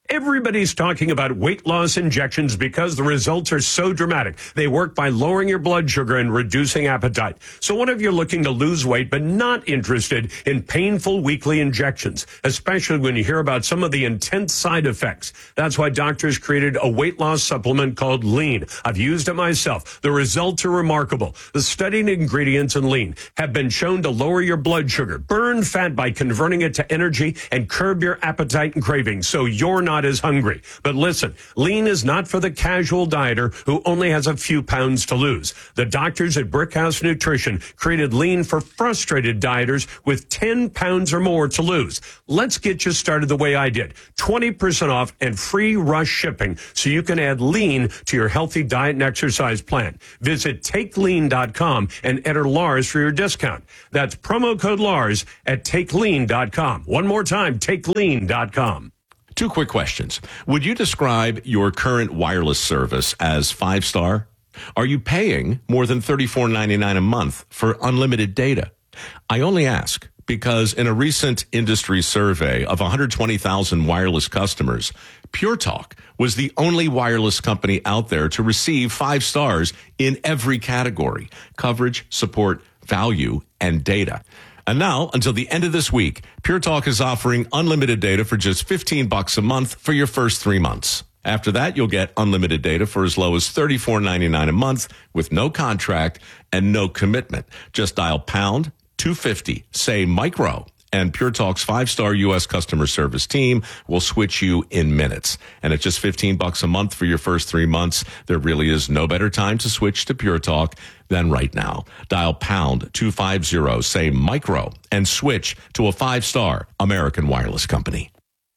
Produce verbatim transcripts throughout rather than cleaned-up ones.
Everybody's talking about weight loss injections because the results are so dramatic. They work by lowering your blood sugar and reducing appetite. So what if you're looking to lose weight but not interested in painful weekly injections, especially when you hear about some of the intense side effects? That's why doctors created a weight loss supplement called Lean. I've used it myself. The results are remarkable. The studied ingredients in Lean have been shown to lower your blood sugar, burn fat by converting it to energy, and curb your appetite and cravings so you're not as hungry. But listen, Lean is not for the casual dieter who only has a few pounds to lose. The doctors at Brickhouse Nutrition created Lean for frustrated dieters with ten pounds or more to lose. Let's get you started the way I did. twenty percent off and free rush shipping so you can add Lean to your healthy diet and exercise plan. Visit take lean dot com and enter Lars for your discount. That's promo code Lars at take lean dot com. One more time, take lean dot com. Two quick questions. Would you describe your current wireless service as five-star? Are you paying more than thirty-four ninety-nine a month for unlimited data? I only ask because in a recent industry survey of one hundred twenty thousand wireless customers, Pure Talk was the only wireless company out there to receive five stars in every category: coverage, support, value, and data. And now, until the end of this week, Pure Talk is offering unlimited data for just fifteen bucks a month for your first three months. After that, you'll get unlimited data for as low as thirty-four ninety-nine a month with no contract and no commitment. Just dial pound two fifty, say micro, and Pure Talk's five-star U S customer service team will switch you in minutes. And at just fifteen bucks a month for your first three months, there really is no better time to switch to Pure Talk than right now. Dial pound two fifty, say micro, and switch to a five-star American wireless company.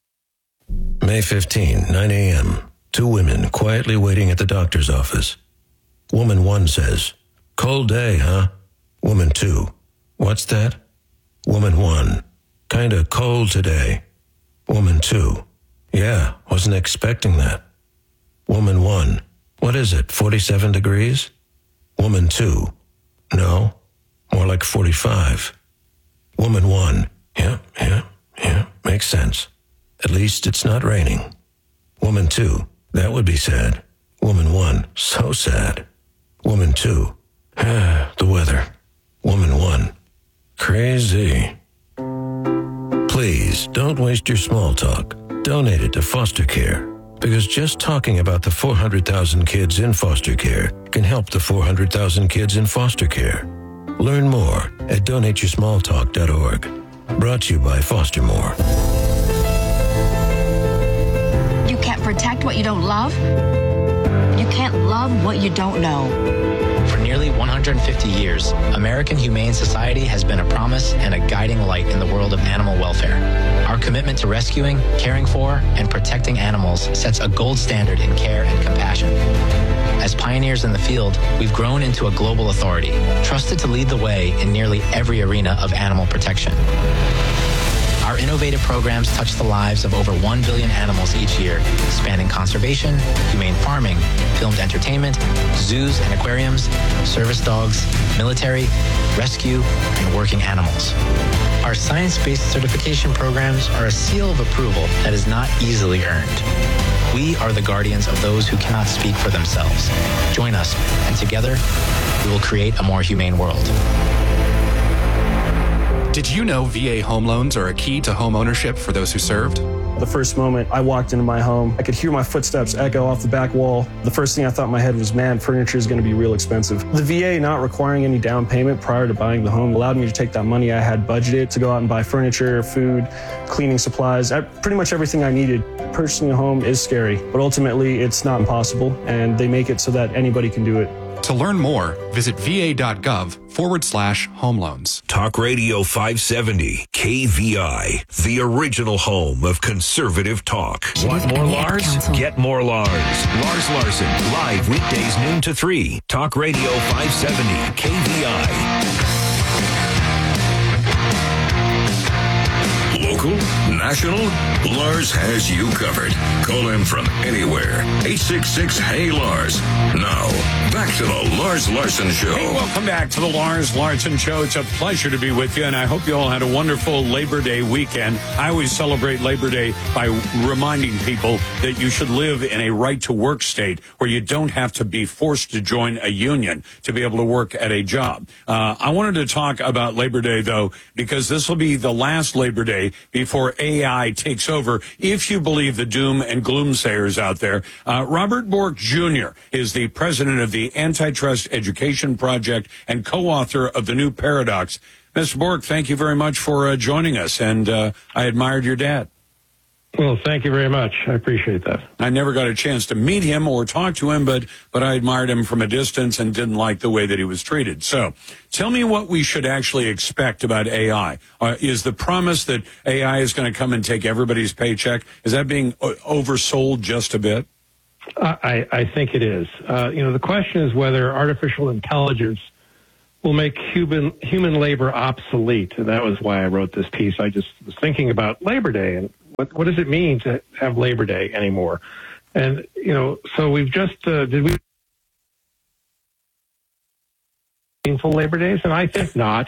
May fifteenth, nine a.m. Two women quietly waiting at the doctor's office. Woman one says, "Cold day, huh?" Woman two, "What's that?" Woman one, "Kinda cold today." Woman two, "Yeah, wasn't expecting that." Woman one, "What is it, forty-seven degrees?" Woman two, "No, more like forty-five." Woman one, "Yeah, yeah, yeah, makes sense. At least it's not raining." Woman two, "That would be sad." Woman one, "So sad." Woman two, "Ah, the weather." Woman one, "Crazy." Please don't waste your small talk. Donate it to foster care, because just talking about the four hundred thousand kids in foster care can help the four hundred thousand kids in foster care. Learn more at donate your small talk dot org. Brought to you by Foster More. You can't protect what you don't love. You can't love what you don't know. For nearly one hundred fifty years, American Humane Society has been a promise and a guiding light in the world of animal welfare. Our commitment to rescuing, caring for, and protecting animals sets a gold standard in care and compassion. As pioneers in the field, we've grown into a global authority, trusted to lead the way in nearly every arena of animal protection. Our innovative programs touch the lives of over one billion animals each year, spanning conservation, humane farming, filmed entertainment, zoos and aquariums, service dogs, military, rescue, and working animals. Our science-based certification programs are a seal of approval that is not easily earned. We are the guardians of those who cannot speak for themselves. Join us, and together, we will create a more humane world. Did you know V A home loans are a key to home ownership for those who served? The first moment I walked into my home, I could hear my footsteps echo off the back wall. The first thing I thought in my head was, man, furniture is going to be real expensive. The V A not requiring any down payment prior to buying the home allowed me to take that money I had budgeted to go out and buy furniture, food, cleaning supplies, pretty much everything I needed. Purchasing a home is scary, but ultimately it's not impossible, and they make it so that anybody can do it. To learn more, visit va.gov forward slash home loans. Talk Radio five seventy, K V I, the original home of conservative talk. Want more Lars? Council. Get more Lars. Lars Larson, live weekdays noon to three. Talk Radio five seventy, K V I. Local, national, Lars has you covered. Call him from anywhere. eight six six, hey Lars. Now, back to the Lars Larson Show. Hey, welcome back to the Lars Larson Show. It's a pleasure to be with you, and I hope you all had a wonderful Labor Day weekend. I always celebrate Labor Day by reminding people that you should live in a right-to-work state where you don't have to be forced to join a union to be able to work at a job. Uh, I wanted to talk about Labor Day, though, because this will be the last Labor Day before A I takes over, if you believe the doom and gloom sayers out there. Uh, Robert Bork Junior is the president of the Antitrust Education Project and co-author of The New Paradox. Mister Bork, thank you very much for uh, joining us, and uh, I admired your dad. Well, thank you very much. I appreciate that. I never got a chance to meet him or talk to him, but but I admired him from a distance and didn't like the way that he was treated. So tell me what we should actually expect about A I. Uh, is the promise that A I is going to come and take everybody's paycheck, is that being o- oversold just a bit? I, I think it is. Uh, you know, the question is whether artificial intelligence will make human human labor obsolete. And that was why I wrote this piece. I just was thinking about Labor Day and what, what does it mean to have Labor Day anymore? And, you know, so we've just, uh, did we meaningful Labor Days? And I think not.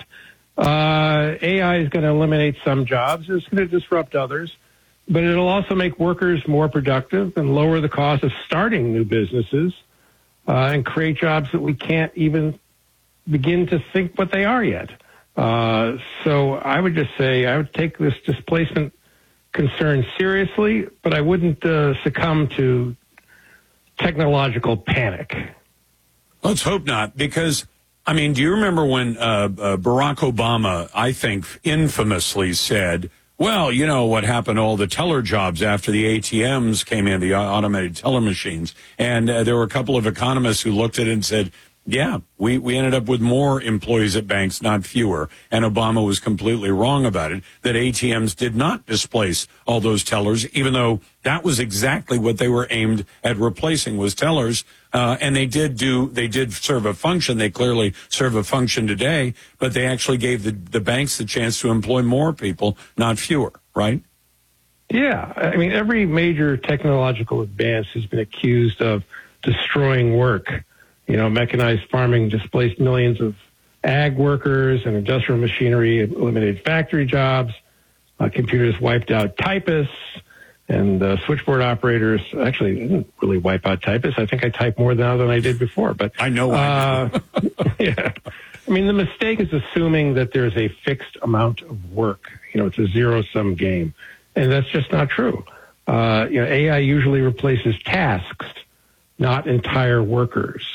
Uh, A I is going to eliminate some jobs. It's going to disrupt others. But it'll also make workers more productive and lower the cost of starting new businesses uh, and create jobs that we can't even begin to think what they are yet. Uh, so I would just say I would take this displacement concern seriously, but I wouldn't uh, succumb to technological panic. Let's hope not, because, I mean, do you remember when uh, uh, Barack Obama, I think, infamously said, well, you know what happened to all the teller jobs after the A T Ms came in, the automated teller machines, and uh, there were a couple of economists who looked at it and said, yeah, we, we ended up with more employees at banks, not fewer. And Obama was completely wrong about it, that A T Ms did not displace all those tellers, even though that was exactly what they were aimed at replacing, was tellers. Uh, and they did do, they did serve a function. They clearly serve a function today, but they actually gave the, the banks the chance to employ more people, not fewer, right? Yeah. I mean, every major technological advance has been accused of destroying work. You know, mechanized farming displaced millions of ag workers, and industrial machinery eliminated factory jobs. Uh, computers wiped out typists, and uh, switchboard operators. Actually, I didn't really wipe out typists. I think I typed more now than I did before. But I know. Uh, yeah. I mean, the mistake is assuming that there's a fixed amount of work. You know, it's a zero-sum game, and that's just not true. Uh, you know, A I usually replaces tasks, not entire workers.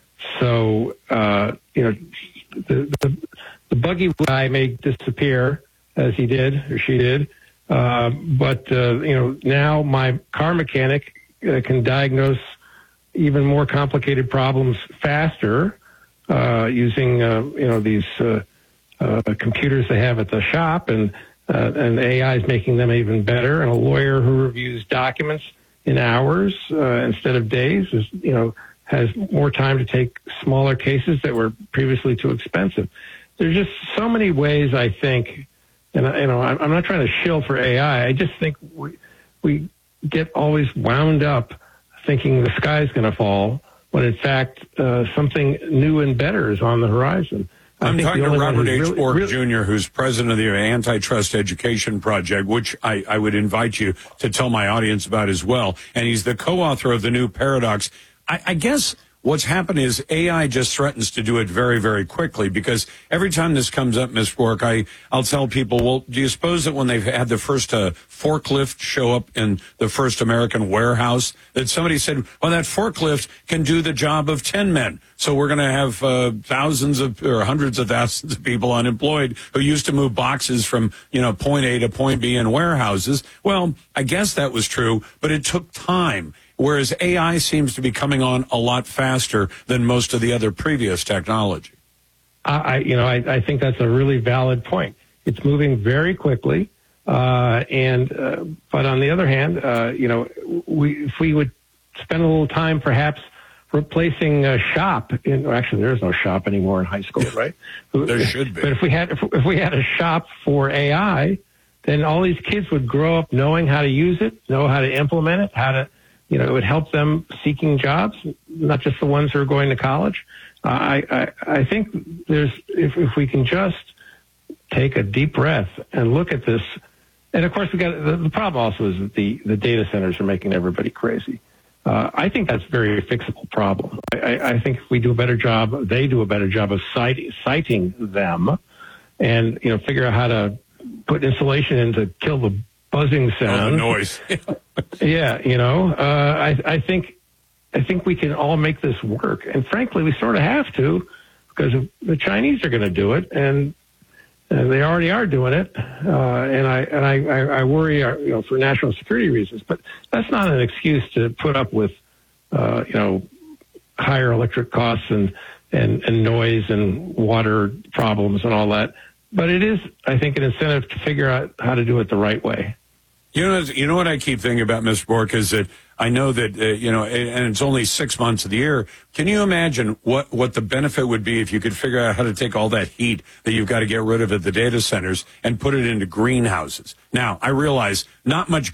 So, uh, you know, the, the, the buggy guy may disappear, as he did or she did. Uh, but, uh, you know, now my car mechanic uh, can diagnose even more complicated problems faster uh, using, uh, you know, these uh, uh, computers they have at the shop. And, uh, and A I is making them even better. And a lawyer who reviews documents in hours uh, instead of days is, you know, has more time to take smaller cases that were previously too expensive. There's just so many ways, I think, and you know, I'm not trying to shill for A I. I just think we we get always wound up thinking the sky's going to fall when, in fact, uh, something new and better is on the horizon. I I'm think talking the to only one Robert who's H. really- Bork really- Junior, who's president of the Antitrust Education Project, which I, I would invite you to tell my audience about as well. And he's the co-author of The New Paradox. I, I guess what's happened is A I just threatens to do it very, very quickly, because every time this comes up, Miz Bork, I, I'll tell people, well, do you suppose that when they've had the first uh, forklift show up in the first American warehouse, that somebody said, well, that forklift can do the job of ten men. So we're going to have uh, thousands of or hundreds of thousands of people unemployed who used to move boxes from, you know, point A to point B in warehouses. Well, I guess that was true, but it took time. Whereas A I seems to be coming on a lot faster than most of the other previous technology. I, you know, I, I think that's a really valid point. It's moving very quickly, uh, and uh, but on the other hand, uh, you know, we if we would spend a little time, perhaps replacing a shop. In, or actually, there is no shop anymore in high school, right? There should be. But if we had if, if we had a shop for A I, then all these kids would grow up knowing how to use it, know how to implement it, how to, you know, it would help them seeking jobs, not just the ones who are going to college. Uh, I, I, I think there's, if, if we can just take a deep breath and look at this, and of course we got, the, the problem also is that the, the data centers are making everybody crazy. Uh, I think that's a very fixable problem. I, I, I think if we do a better job, they do a better job of citing, citing them and, you know, figure out how to put insulation in to kill the buzzing sound. Oh, the noise. Yeah, you know, uh, I, I think I think we can all make this work. And frankly, we sort of have to, because the Chinese are going to do it, and, and they already are doing it. Uh, and I and I, I, I worry, uh, you know, for national security reasons. But that's not an excuse to put up with, uh, you know, higher electric costs and, and, and noise and water problems and all that. But it is, I think, an incentive to figure out how to do it the right way. You know, you know what I keep thinking about, Mister Bork, is that I know that, uh, you know, and it's only six months of the year. Can you imagine what, what the benefit would be if you could figure out how to take all that heat that you've got to get rid of at the data centers and put it into greenhouses? Now, I realize not much